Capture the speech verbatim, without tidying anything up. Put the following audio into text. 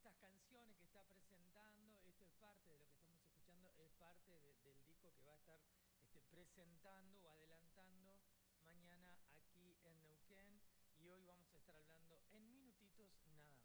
estas canciones que está presentando. Esto es parte de lo que estamos escuchando, es parte de, del disco que va a estar este, presentando o adelantando mañana aquí en Neuquén. Y hoy vamos a estar hablando en minutitos nada